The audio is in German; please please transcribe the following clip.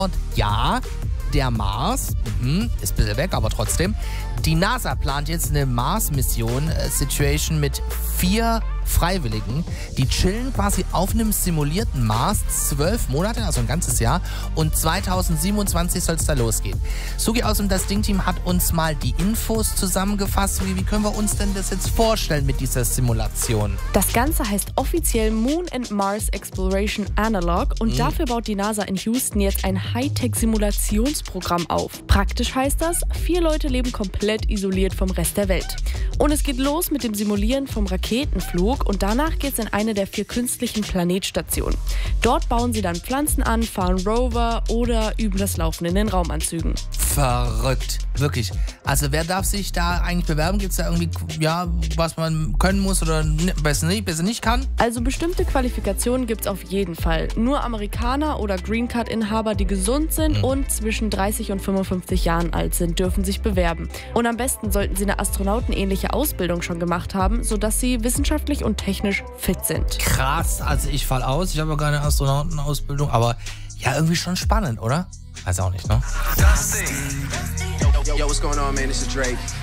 Und ja, der Mars, ist ein bisschen weg, aber trotzdem. Die NASA plant jetzt eine Mars-Mission, Situation mit 4 Freiwilligen. Die chillen quasi auf einem simulierten Mars 12 Monate, also ein ganzes Jahr. Und 2027 soll es da losgehen. Sugi aus dem Das Ding-Team hat uns mal die Infos zusammengefasst. Sugi, wie können wir uns denn das jetzt vorstellen mit dieser Simulation? Das Ganze heißt offiziell Moon and Mars Exploration Analog und dafür baut die NASA in Houston jetzt ein Hightech-Simulationsprogramm auf. Praktisch heißt das, 4 Leute leben komplett isoliert vom Rest der Welt. Und es geht los mit dem Simulieren vom Raketenflug und danach geht es in eine der 4 künstlichen Planetstationen. Dort bauen sie dann Pflanzen an, fahren Rover oder üben das Laufen in den Raumanzügen. Verrückt, wirklich. Also wer darf sich da eigentlich bewerben? Gibt es da irgendwie, ja, was man können muss oder besser nicht kann? Also bestimmte Qualifikationen gibt es auf jeden Fall. Nur Amerikaner oder Green Card-Inhaber, die gesund sind und zwischen 30 und 55 Jahren alt sind, dürfen sich bewerben. Und am besten sollten sie eine astronautenähnliche Ausbildung schon gemacht haben, sodass sie wissenschaftlich und technisch fit sind. Krass, also ich fall aus. Ich habe ja gar keine Astronautenausbildung, aber ja, irgendwie schon spannend, oder? Weiß auch nicht, ne? Yo, what's going on, man? This is Drake.